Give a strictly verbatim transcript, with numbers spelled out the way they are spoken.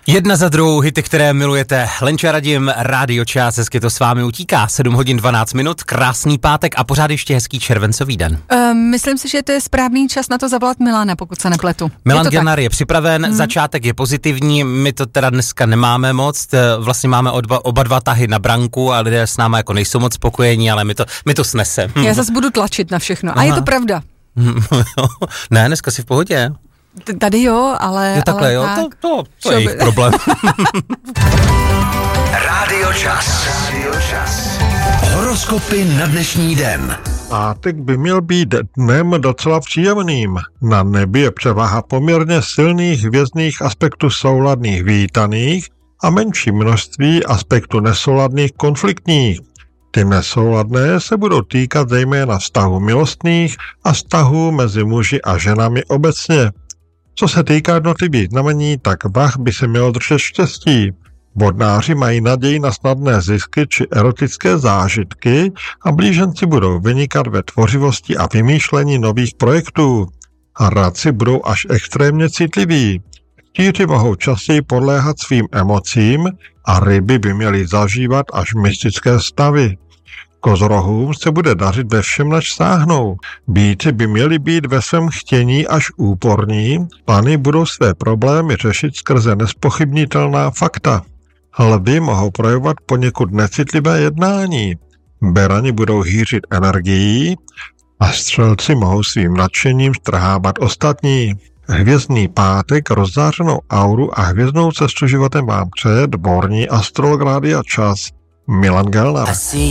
Jedna za druhou hity, které milujete. Lenča Radim, Rádio Čas, hezky to s vámi utíká. sedm hodin dvanáct minut, krásný pátek a pořád ještě hezký červencový den. Uh, myslím si, že to je správný čas na to zavolat Milana, pokud se nepletu. Milan Gelnar je připraven, hmm. začátek je pozitivní, my to teda dneska nemáme moc, vlastně máme oba, oba dva tahy na branku a lidé s náma jako nejsou moc spokojení, ale my to, my to snese. Já zase budu tlačit na všechno. Aha. A je to pravda. Ne, dneska si v pohodě. Tady jo, ale... Jo, takhle ale jo, tak. to, to, to je jejich problém. Rádio Čas. Rádio Čas. Horoskopy na dnešní den. Pátek by měl být dnem docela příjemným. Na nebi je převaha poměrně silných hvězdných aspektů souladných vítaných a menší množství aspektů nesouladných konfliktních. Ty nesouladné se budou týkat zejména vztahů milostných a vztahů mezi muži a ženami obecně. Co se týká jednotlivých znamení, tak vah by se měl držet štěstí. Vodnáři mají naději na snadné zisky či erotické zážitky a blíženci budou vynikat ve tvořivosti a vymýšlení nových projektů. A radci budou až extrémně citliví. Tíři mohou častěji podléhat svým emocím a ryby by měly zažívat až mystické stavy. Kozorohům se bude dařit ve všem, nač sáhnou. Býci by měli být ve svém chtění až úporní, pany budou své problémy řešit skrze nespochybnitelná fakta. Lvi mohou projevovat poněkud necitlivé jednání. Berani budou hýřit energií a střelci mohou svým nadšením strhávat ostatní. Hvězdný pátek, rozzářenou auru a hvězdnou cestu životem vám přeje dvorní astrolog Rádia Čas Milan Gelnar.